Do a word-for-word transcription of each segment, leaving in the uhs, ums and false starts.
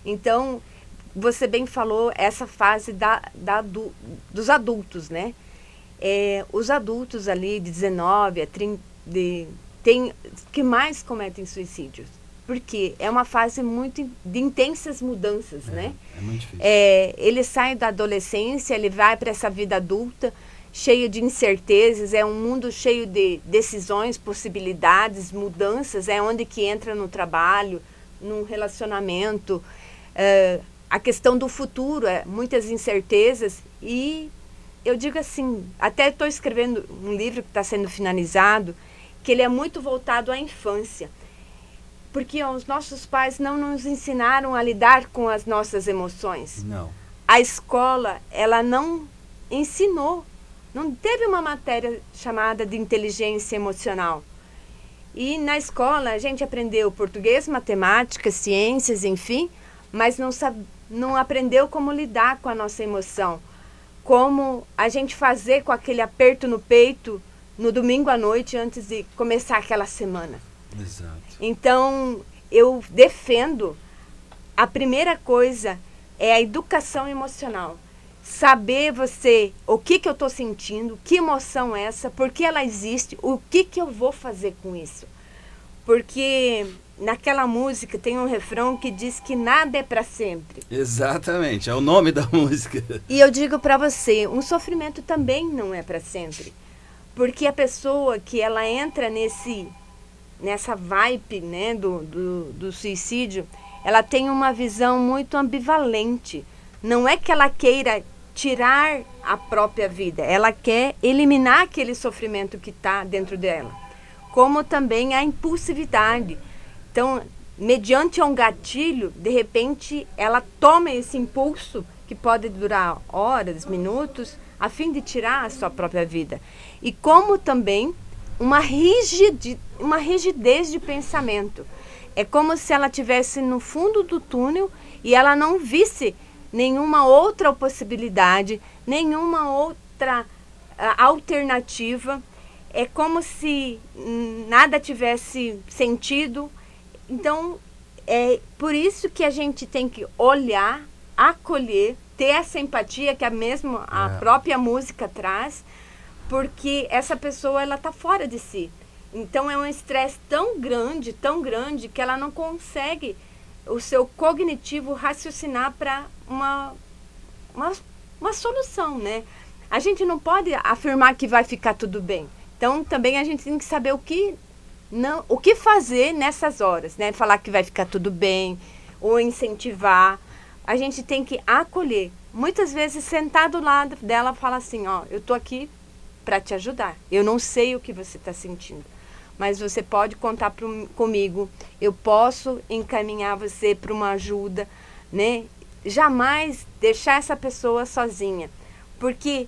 Então, você bem falou essa fase da, da, do, dos adultos, né? É, os adultos ali de dezenove a trinta, de, tem, que mais cometem suicídios. Porque é uma fase muito de intensas mudanças, é, né? É muito difícil. É, ele sai da adolescência, ele vai para essa vida adulta, cheio de incertezas, é um mundo cheio de decisões, possibilidades, mudanças, é onde que entra no trabalho, num relacionamento, é, a questão do futuro, é, muitas incertezas. E eu digo assim, até estou escrevendo um livro que está sendo finalizado, que ele é muito voltado à infância. Porque os nossos pais não nos ensinaram a lidar com as nossas emoções. Não. A escola, ela não ensinou. Não teve uma matéria chamada de inteligência emocional. E na escola a gente aprendeu português, matemática, ciências, enfim, mas não, sabe, não aprendeu como lidar com a nossa emoção. Como a gente fazer com aquele aperto no peito no domingo à noite antes de começar aquela semana. Exato. Então, eu defendo, a primeira coisa é a educação emocional. Saber você, o que, que eu estou sentindo, que emoção é essa, por que ela existe, o que, que eu vou fazer com isso. Porque naquela música tem um refrão que diz que nada é para sempre. Exatamente, é o nome da música. E eu digo para você, um sofrimento também não é para sempre. Porque a pessoa que ela entra nesse... nessa vibe, né, do, do, do suicídio, ela tem uma visão muito ambivalente. Não é que ela queira tirar a própria vida, ela quer eliminar aquele sofrimento que está dentro dela. Como também a impulsividade. Então, mediante um gatilho, de repente, ela toma esse impulso, que pode durar horas, minutos, a fim de tirar a sua própria vida. E como também uma rigidez, uma rigidez de pensamento. É como se ela estivesse no fundo do túnel e ela não visse nenhuma outra possibilidade, nenhuma outra uh, alternativa. É como se nada tivesse sentido. Então, é por isso que a gente tem que olhar, acolher, ter essa empatia que a, mesma, a é. própria música traz, porque essa pessoa ela está fora de si. Então é um estresse tão grande, tão grande, que ela não consegue o seu cognitivo raciocinar para uma, uma, uma solução, né? A gente não pode afirmar que vai ficar tudo bem. Então também a gente tem que saber o que, não, o que fazer nessas horas, né? Falar que vai ficar tudo bem, ou incentivar. A gente tem que acolher. Muitas vezes sentar do lado dela e falar assim, ó, eu tô aqui para te ajudar. Eu não sei o que você está sentindo, mas você pode contar pro, comigo. Eu posso encaminhar você para uma ajuda, né? Jamais deixar essa pessoa sozinha, porque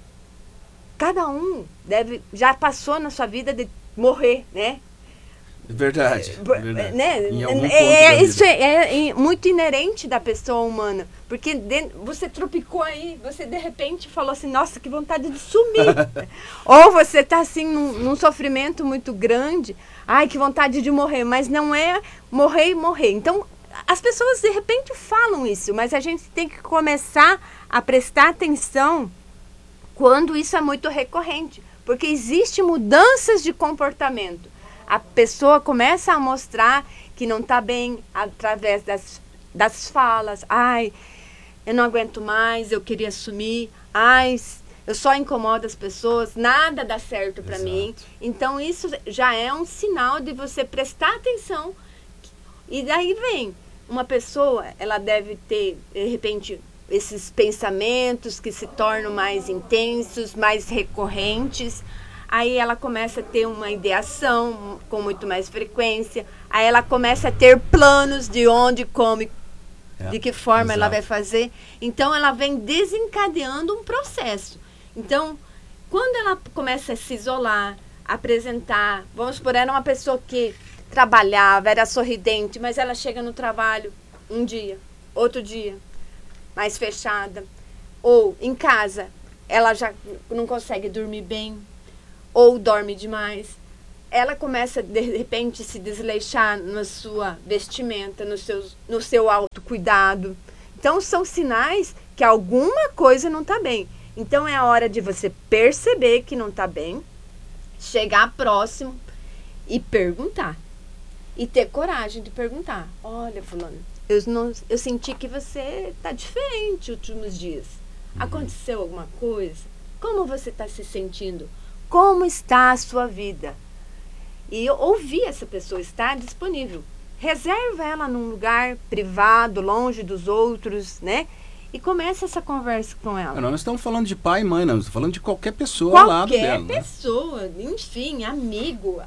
cada um deve já passou na sua vida de morrer, né? Verdade, é, verdade. Né? Em algum ponto é, da isso vida. é, é muito inerente da pessoa humana, porque de, você tropicou aí, você de repente falou assim, nossa, que vontade de sumir. Ou você está assim num, num sofrimento muito grande, ai, que vontade de morrer, mas não é morrer e morrer. Então, as pessoas de repente falam isso, mas a gente tem que começar a prestar atenção quando isso é muito recorrente, porque existem mudanças de comportamento. A pessoa começa a mostrar que não está bem através das, das falas. Ai, eu não aguento mais, eu queria sumir. Ai, eu só incomodo as pessoas, nada dá certo para mim. Então, isso já é um sinal de você prestar atenção. E daí vem, uma pessoa, ela deve ter, de repente, esses pensamentos que se tornam mais intensos, mais recorrentes. Aí ela começa a ter uma ideação com muito mais frequência. Aí ela começa a ter planos de onde, como, é, de que forma exato. Ela vai fazer. Então ela vem desencadeando um processo. Então, quando ela começa a se isolar, apresentar, vamos supor, era uma pessoa que trabalhava, era sorridente, mas ela chega no trabalho um dia, outro dia, mais fechada. Ou em casa, ela já não consegue dormir bem, ou dorme demais, ela começa de repente a se desleixar na sua vestimenta, no seu, no seu autoconhecimento. cuidado. Então, são sinais que alguma coisa não está bem. Então, é a hora de você perceber que não está bem, chegar próximo e perguntar. E ter coragem de perguntar. Olha, fulano, eu, não, eu senti que você está diferente nos últimos dias. Aconteceu alguma coisa? Como você está se sentindo? Como está a sua vida? E ouvir essa pessoa, estar disponível. Reserva ela num lugar privado, longe dos outros, né? E começa essa conversa com ela. Não, nós estamos falando de pai e mãe, não. Estamos falando de qualquer pessoa qualquer ao lado dela. Qualquer pessoa, né? Enfim, amigo,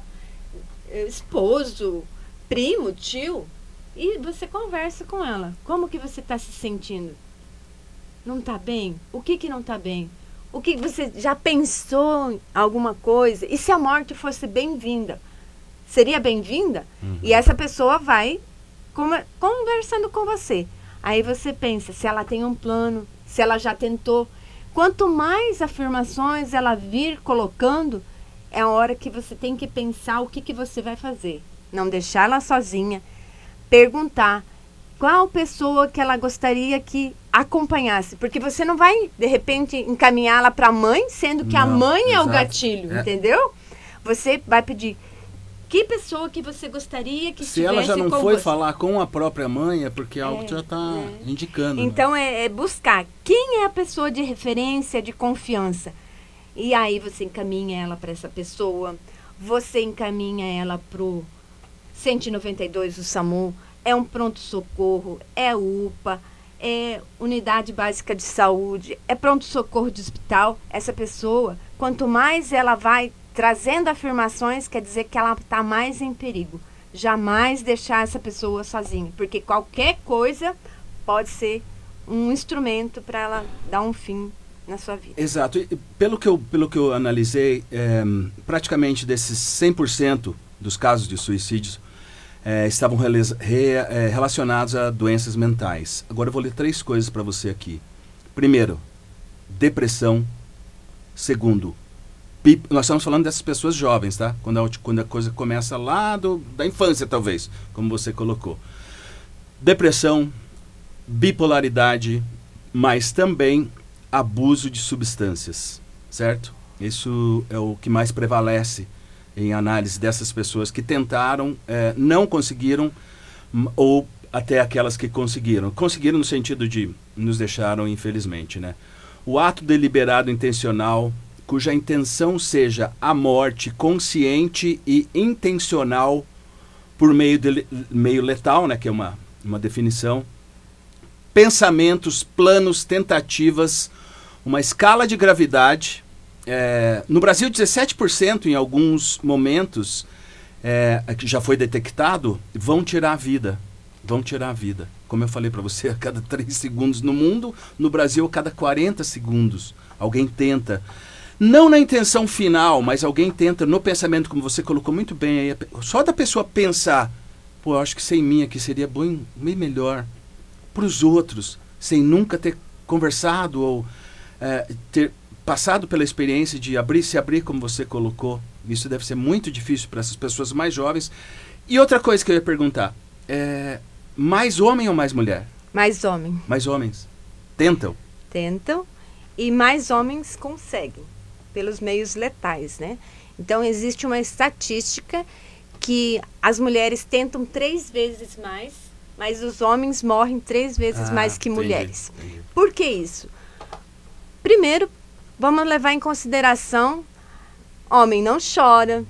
esposo, primo, tio. E você conversa com ela. Como que você está se sentindo? Não está bem? O que que não está bem? O que você já pensou em alguma coisa? E se a morte fosse bem-vinda? Seria bem-vinda? Uhum. E essa pessoa vai conversando com você. Aí você pensa se ela tem um plano, se ela já tentou. Quanto mais afirmações ela vir colocando, é a hora que você tem que pensar o que, que você vai fazer. Não deixar ela sozinha. Perguntar qual pessoa que ela gostaria que acompanhasse. Porque você não vai, de repente, encaminhá-la para a mãe, sendo que não, a mãe exato. É o gatilho, é. Entendeu? Você vai pedir... Que pessoa que você gostaria que Se estivesse ela já não com foi você? falar com a própria mãe, é porque é, algo já está é. indicando. Então, né? é, é buscar quem é a pessoa de referência, de confiança. E aí você encaminha ela para essa pessoa, você encaminha ela para o cento e noventa e dois do SAMU, é um pronto-socorro, é U P A, é unidade básica de saúde, é pronto-socorro de hospital. Essa pessoa, quanto mais ela vai trazendo afirmações, quer dizer que ela está mais em perigo. Jamais deixar essa pessoa sozinha, porque qualquer coisa pode ser um instrumento para ela dar um fim na sua vida. Exato. E pelo que eu, pelo que eu analisei, é, praticamente desses cem por cento dos casos de suicídios é, estavam re, re, é, relacionados a doenças mentais. Agora eu vou ler três coisas para você aqui. Primeiro, depressão. Segundo, nós estamos falando dessas pessoas jovens, tá? Quando a, quando a coisa começa lá do, da infância, talvez, como você colocou. Depressão, bipolaridade, mas também abuso de substâncias, certo? Isso é o que mais prevalece em análise dessas pessoas que tentaram, é, não conseguiram, ou até aquelas que conseguiram. Conseguiram no sentido de nos deixaram, infelizmente, né? O ato deliberado intencional, cuja intenção seja a morte consciente e intencional por meio, de, meio letal, né, que é uma, uma definição, pensamentos, planos, tentativas, uma escala de gravidade. É, no Brasil, dezessete por cento em alguns momentos, é, que já foi detectado, vão tirar a vida. Vão tirar a vida. Como eu falei para você, a cada três segundos no mundo, no Brasil, a cada quarenta segundos, alguém tenta. Não na intenção final, mas alguém tenta no pensamento, como você colocou muito bem aí, só da pessoa pensar, pô, eu acho que sem mim aqui seria bem, bem melhor para os outros, sem nunca ter conversado ou é, ter passado pela experiência de abrir, se abrir, como você colocou. Isso deve ser muito difícil para essas pessoas mais jovens. E outra coisa que eu ia perguntar, é, mais homem ou mais mulher? Mais homem. Mais homens. Tentam? Tentam, e mais homens conseguem, pelos meios letais, né? Então, existe uma estatística que as mulheres tentam três vezes mais, mas os homens morrem três vezes ah, mais que entendi, mulheres. Entendi. Por que isso? Primeiro, vamos levar em consideração, homem não chora,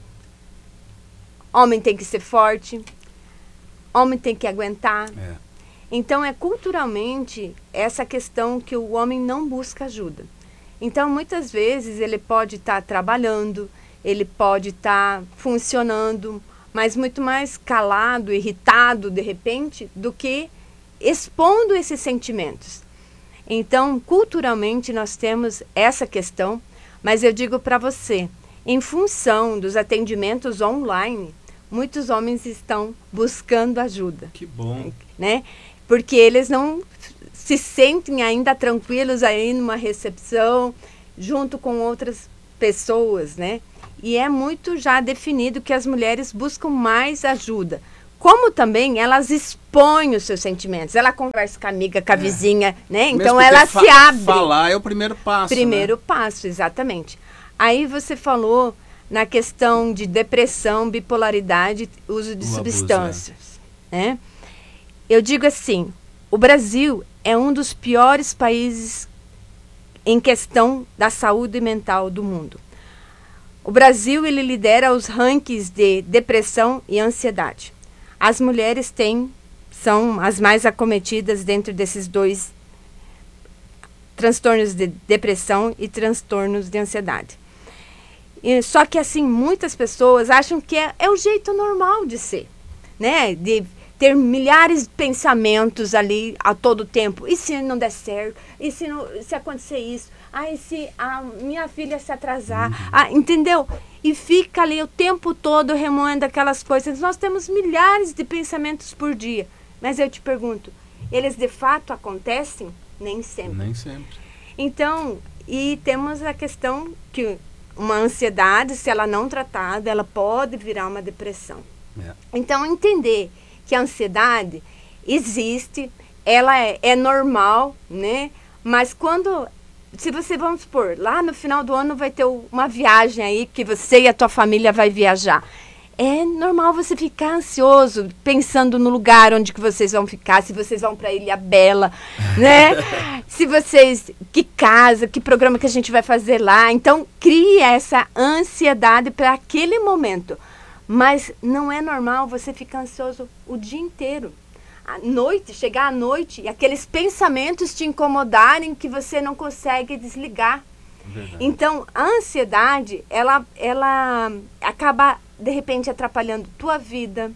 homem tem que ser forte, homem tem que aguentar. É. Então, é culturalmente essa questão que o homem não busca ajuda. Então, muitas vezes, ele pode estar tá trabalhando, ele pode estar tá funcionando, mas muito mais calado, irritado, de repente, do que expondo esses sentimentos. Então, culturalmente, nós temos essa questão, mas eu digo para você, em função dos atendimentos online, muitos homens estão buscando ajuda. Que bom. Né? Porque eles não se sentem ainda tranquilos aí numa recepção, junto com outras pessoas, né? E é muito já definido que as mulheres buscam mais ajuda. como também elas expõem os seus sentimentos. Ela conversa com a amiga, com a é. vizinha, né? Então ela se abre. Falar é o primeiro passo, Primeiro né? passo, exatamente. Aí você falou na questão de depressão, bipolaridade, uso de o substâncias, abuso, é. né? Eu digo assim, o Brasil é um dos piores países em questão da saúde mental do mundo. O Brasil, ele lidera os rankings de depressão e ansiedade. As mulheres têm, são as mais acometidas dentro desses dois transtornos de depressão e transtornos de ansiedade. E, só que, assim, muitas pessoas acham que é, é o jeito normal de ser, né? De ter milhares de pensamentos ali a todo tempo. E se não der certo? E se, não, se acontecer isso? Ah, e se a minha filha se atrasar? Uhum. Ah, entendeu? E fica ali o tempo todo remoendo aquelas coisas. Nós temos milhares de pensamentos por dia. Mas eu te pergunto, eles de fato acontecem? Nem sempre. Nem sempre. Então, e temos a questão que uma ansiedade, se ela não tratada, ela pode virar uma depressão. É. Então, entender que a ansiedade existe, ela é, é normal, né? Mas quando, se você, vamos supor, lá no final do ano vai ter uma viagem aí, que você e a tua família vai viajar. É normal você ficar ansioso, pensando no lugar onde que vocês vão ficar, se vocês vão para Ilha Bela, né? Se vocês, que casa, que programa que a gente vai fazer lá. Então, cria essa ansiedade para aquele momento. Mas não é normal você ficar ansioso o dia inteiro. À noite, chegar à noite e aqueles pensamentos te incomodarem que você não consegue desligar. Verdade. Então, a ansiedade, ela, ela acaba, de repente, atrapalhando tua vida,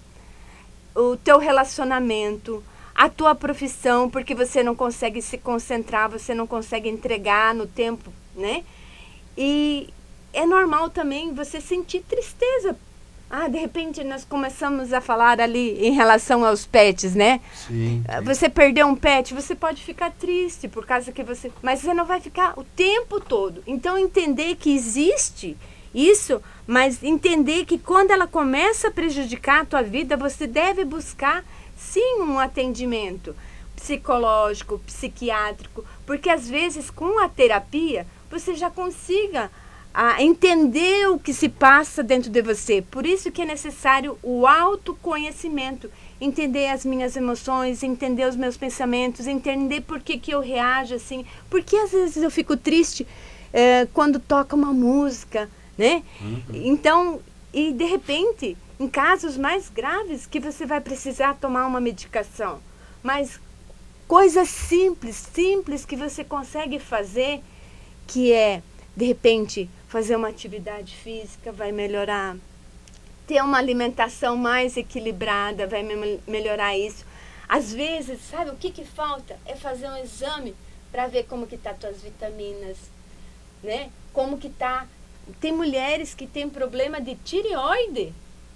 o teu relacionamento, a tua profissão, porque você não consegue se concentrar, você não consegue entregar no tempo, né? E é normal também você sentir tristeza. Ah, de repente nós começamos a falar ali em relação aos pets, né? Sim, sim. Você perdeu um pet, você pode ficar triste por causa que você... Mas você não vai ficar o tempo todo. Então, entender que existe isso, mas entender que quando ela começa a prejudicar a tua vida, você deve buscar, sim, um atendimento psicológico, psiquiátrico, porque às vezes com a terapia você já consiga a entender o que se passa dentro de você. Por isso que é necessário o autoconhecimento, entender as minhas emoções, entender os meus pensamentos, entender por que, que eu reajo assim, porque às vezes eu fico triste é, quando toca uma música, né? Uhum. Então, e de repente, em casos mais graves, que você vai precisar tomar uma medicação, mas coisas simples, simples que você consegue fazer, que é, de repente, fazer uma atividade física vai melhorar. Ter uma alimentação mais equilibrada vai me melhorar isso. Às vezes, sabe o que que falta? É fazer um exame para ver como que tá tuas vitaminas, né? Como que tá... Tem mulheres que têm problema de tireoide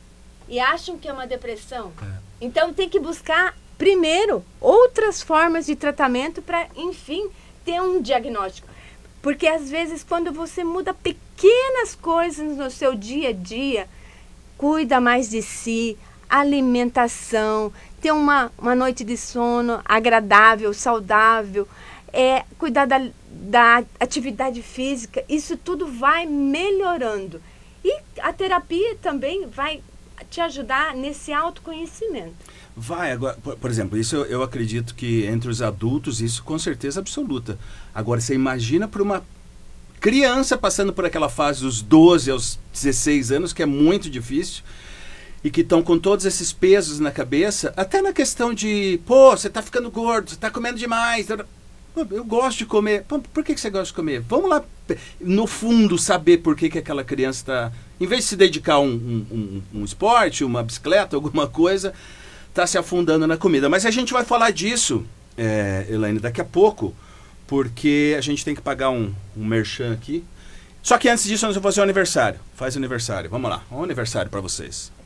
e acham que é uma depressão. É. Então, tem que buscar, primeiro, outras formas de tratamento para, enfim, ter um diagnóstico. Porque, às vezes, quando você muda pequenas coisas no seu dia a dia, cuida mais de si, alimentação, ter uma, uma noite de sono agradável, saudável, é, cuidar da, da atividade física, isso tudo vai melhorando. E a terapia também vai te ajudar nesse autoconhecimento. Vai, agora, por, por exemplo, isso eu, eu acredito que entre os adultos, isso com certeza absoluta. Agora, você imagina para uma criança passando por aquela fase dos doze aos dezesseis anos, que é muito difícil, e que estão com todos esses pesos na cabeça, até na questão de, pô, você está ficando gordo, você está comendo demais. Pô, eu gosto de comer. Pô, por que, que você gosta de comer? Vamos lá, no fundo, saber por que, que aquela criança está... Em vez de se dedicar a um, um, um, um esporte, uma bicicleta, alguma coisa... está se afundando na comida. Mas a gente vai falar disso, é, Elaine, daqui a pouco, porque a gente tem que pagar um, um merchan aqui. Só que antes disso, nós vamos fazer o aniversário. Faz aniversário. Vamos lá. Um aniversário para vocês.